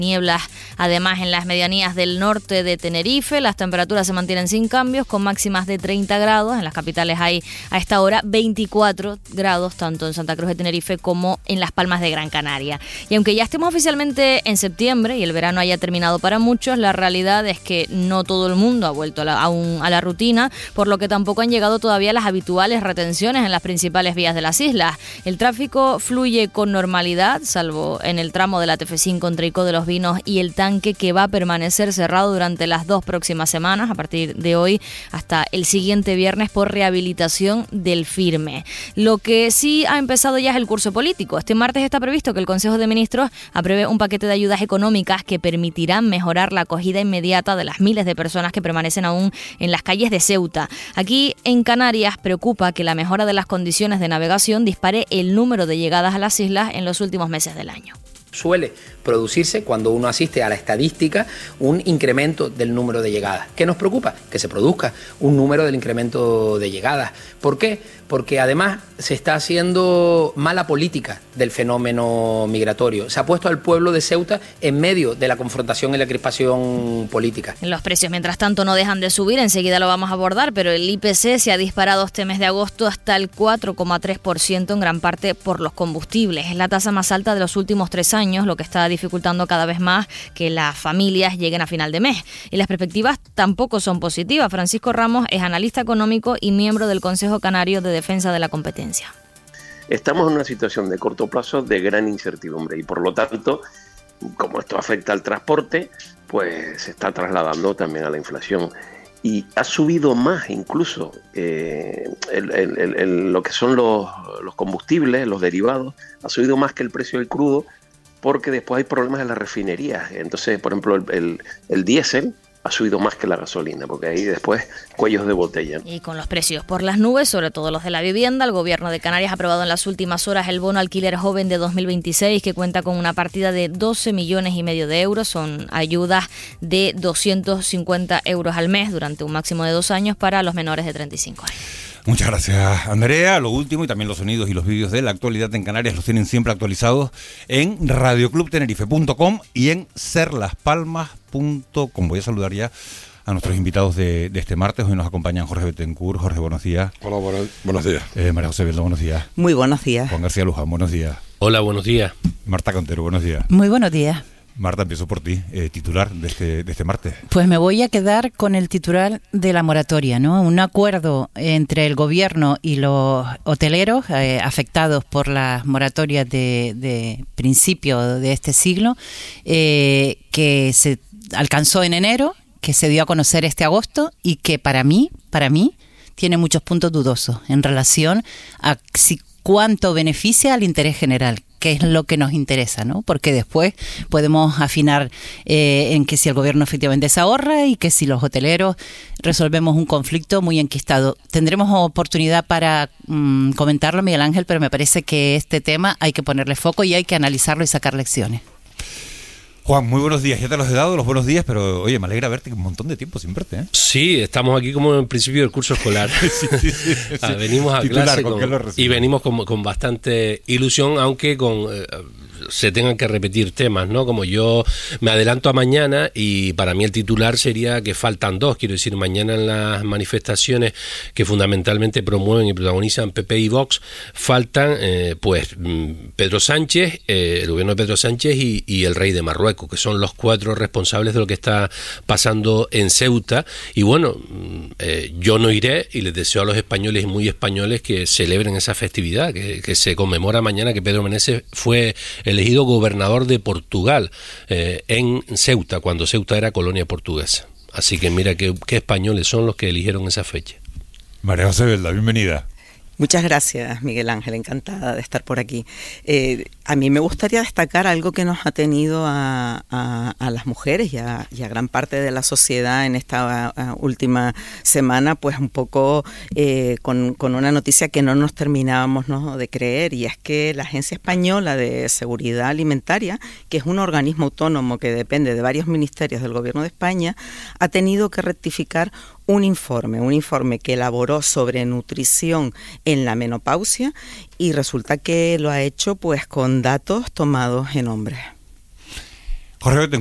Nieblas, además, en las medianías del norte de Tenerife. Las temperaturas se mantienen sin cambios, con máximas de 30 grados. En las capitales hay a esta hora 24 grados, tanto en Santa Cruz de Tenerife como en Las Palmas de Gran Canaria. Y aunque ya estemos oficialmente en septiembre y el verano haya terminado para muchos, la realidad es que no todo el mundo ha vuelto aún a la rutina, por lo que tampoco han llegado todavía las habituales retenciones en las principales vías de las islas. El tráfico fluye con normalidad, salvo en el tramo de la TF5 entre Ico de los Vinos y el Tanque, que va a permanecer cerrado durante las 2 próximas semanas, a partir de hoy hasta el siguiente viernes, por rehabilitación del firme. Lo que sí ha empezado ya es el curso político. Este martes está previsto que el Consejo de Ministros apruebe un paquete de ayudas económicas que permitirán mejorar la acogida inmediata de las miles de personas que permanecen aún en las calles de Ceuta. Aquí en Canarias preocupa que la mejora de las condiciones de navegación dispare el número de llegadas a las islas en los últimos meses del año. Suele producirse, cuando uno asiste a la estadística, un incremento del número de llegadas. ¿Qué nos preocupa? Que se produzca un número del incremento de llegadas. ¿Por qué? Porque además se está haciendo mala política del fenómeno migratorio. Se ha puesto al pueblo de Ceuta en medio de la confrontación y la crispación política. Los precios, mientras tanto, no dejan de subir. Enseguida lo vamos a abordar, pero el IPC se ha disparado este mes de agosto hasta el 4,3%, en gran parte por los combustibles. Es la tasa más alta de los últimos 3 años, lo que está dificultando cada vez más que las familias lleguen a final de mes. Y las perspectivas tampoco son positivas. Francisco Ramos es analista económico y miembro del Consejo Canario de Defensa de la Competencia. Estamos en una situación de corto plazo de gran incertidumbre y, por lo tanto, como esto afecta al transporte, pues se está trasladando también a la inflación. Y ha subido más incluso lo que son los combustibles, los derivados, ha subido más que el precio del crudo, porque después hay problemas en las refinerías. Entonces, por ejemplo, el diésel ha subido más que la gasolina, porque ahí después cuellos de botella. Y con los precios por las nubes, sobre todo los de la vivienda, el Gobierno de Canarias ha aprobado en las últimas horas el bono alquiler joven de 2026, que cuenta con una partida de 12,5 millones de euros. Son ayudas de 250 euros al mes durante un máximo de 2 años para los menores de 35 años. Muchas gracias, Andrea. Lo último, y también los sonidos y los vídeos de la actualidad en Canarias, los tienen siempre actualizados en radioclubtenerife.com y en serlaspalmas.com. Voy a saludar ya a nuestros invitados de este martes. Hoy nos acompañan Jorge Betancourt. Jorge, buenos días. Hola, buenos días. María José Belda, buenos días. Muy buenos días. Juan García Luján, buenos días. Hola, buenos días. Marta Cantero, buenos días. Muy buenos días. Marta, empiezo por ti, titular de este martes. Pues me voy a quedar con el titular de la moratoria, ¿no? Un acuerdo entre el gobierno y los hoteleros afectados por las moratorias de principio de este siglo, que se alcanzó en enero, que se dio a conocer este agosto y que para mí, tiene muchos puntos dudosos en relación a cuánto beneficia al interés general, que es lo que nos interesa, ¿no? Porque después podemos afinar en que si el gobierno efectivamente se ahorra y que si los hoteleros resolvemos un conflicto muy enquistado. Tendremos oportunidad para comentarlo, Miguel Ángel, pero me parece que este tema hay que ponerle foco y hay que analizarlo y sacar lecciones. Juan, muy buenos días. Ya te los he dado los buenos días, pero oye, me alegra verte, un montón de tiempo sin verte, ¿eh? Sí, estamos aquí como en principio del curso escolar. Sí. Venimos a clase y venimos con bastante ilusión, aunque se tengan que repetir temas, ¿no? Como yo me adelanto a mañana, y para mí el titular sería que faltan 2. Quiero decir, mañana en las manifestaciones que fundamentalmente promueven y protagonizan PP y Vox, faltan Pedro Sánchez, el gobierno de Pedro Sánchez y el rey de Marruecos, que son los 4 responsables de lo que está pasando en Ceuta. Y bueno, yo no iré, y les deseo a los españoles y muy españoles que celebren esa festividad, que se conmemora mañana que Pedro Menéndez fue elegido gobernador de Portugal en Ceuta, cuando Ceuta era colonia portuguesa. Así que mira qué españoles son los que eligieron esa fecha. María José Belda, bienvenida. Muchas gracias, Miguel Ángel, encantada de estar por aquí. A mí me gustaría destacar algo que nos ha tenido a las mujeres y a gran parte de la sociedad en esta última semana, pues un poco con una noticia que no nos terminábamos, ¿no?, de creer, y es que la Agencia Española de Seguridad Alimentaria, que es un organismo autónomo que depende de varios ministerios del Gobierno de España, ha tenido que rectificar un informe que elaboró sobre nutrición en la menopausia, y resulta que lo ha hecho pues con datos tomados en hombres. Jorge,